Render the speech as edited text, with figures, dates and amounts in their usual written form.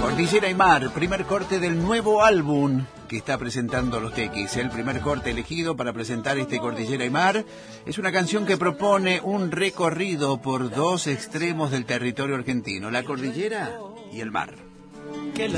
Cordillera y Mar, primer corte del nuevo álbum que está presentando Los Tequis. El primer corte elegido para presentar este Cordillera y Mar es una canción que propone un recorrido por dos extremos del territorio argentino, la cordillera y el mar.